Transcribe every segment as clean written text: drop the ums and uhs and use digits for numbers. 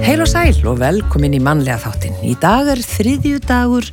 Heil og sæl og velkomin í mannlega þáttinn. Í dag þriðjudagur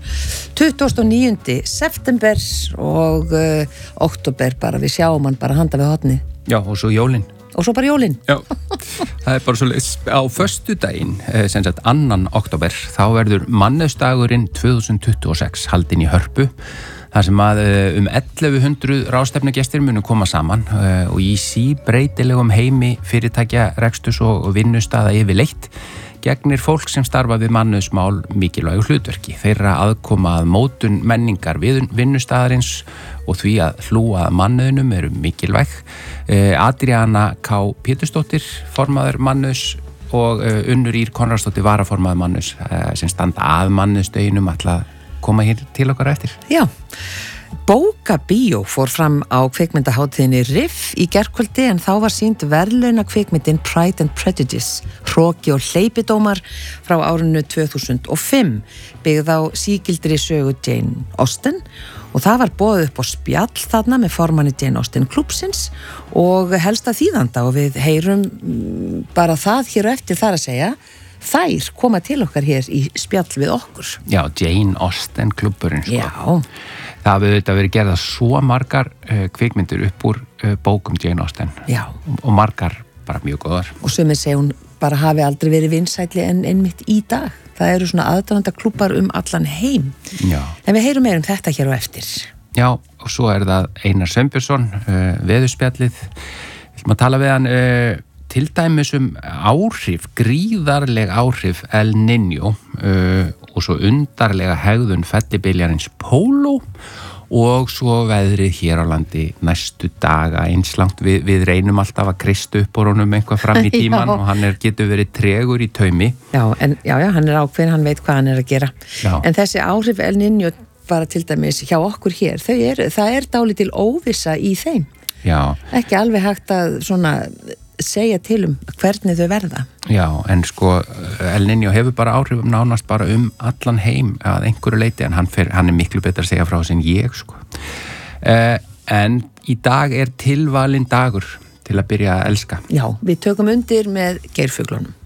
29. september og oktober bara, við sjáum hann bara handa við hotni. Já, og svo jólin. Og svo bara jólin. Já, það bara svo á föstudaginn, sem sagt 2. oktober, þá verður mannauðsdagurinn 2026 haldinn í Hörpu. Það sem að 1100 ráðstefnugestir munu koma saman og í síbreytilegum heimi fyrirtækja, reksturs og vinnustaða yfirleitt gegnir fólk sem starfa við mannauðsmál mikilvægu hlutverki. Þeirra aðkoma að mótun menningar vinnustaðarins og því að hlúa að mannauðnum eru mikilvæg. Adriana K. Pétursdóttir, formaður mannauðs og Unnur Ýr Konráðsdóttir, varaformaður mannauðs sem standa að mannauðsdeginum ætla að koma hér til okkar eftir. Já, Bókabíó fór fram á kvikmyndahátíðinni RIF í gærkvöldi en þá var sýnd verðlauna kvikmyndin Pride and Prejudice, hroki og hleypidómar frá árinu 2005, byggð á sígildri sögu Jane Austen og það var boðið upp á spjall þarna með formanni Jane Austen klúbbsins og helsta þýðanda og við heyrum bara það hér eftir þar að segja. Þær koma til okkar hér í spjall við okkur. Já, Jane Austen klubburinn sko. Já. Það hafði auðvitað verið gerða svo margar kvikmyndir upp úr bókum Jane Austen. Já. Og margar bara mjög góðar. Og sumir segja hún bara hafi aldrei verið vinsælli en einmitt í dag. Það eru svona aðdáenda klúbbar allan heim. Já. En við heyrum meira þetta hér á eftir. Já, og svo það Einar Sveinbjörnsson, veðurspjallið. Við ætlum að tala við hann til dæmis áhrif, gríðarleg áhrif El Niño og svo undarlega hegðun fellibyljarins Polo og svo veðrið hér á landi næstu daga eins langt. Við reynum alltaf að krista upp úr honum eitthvað fram í tíman og hann getur verið tregur í taumi. Já, hann ákveðinn, hann veit hvað hann að gera. Já. En þessi áhrif El Niño bara til dæmis hjá okkur hér, það dálítil óvissa í þeim. Já. Ekki alveg hægt að svona segja til hvernig þau verða. Já, en sko El Niño hefur bara áhrif nánast bara allan heim að einhverju leiti en hann miklu betur að segja frá sem ég sko. En í dag tilvalinn dagur til að byrja að elska. Já, við tökum undir með geirfuglunum.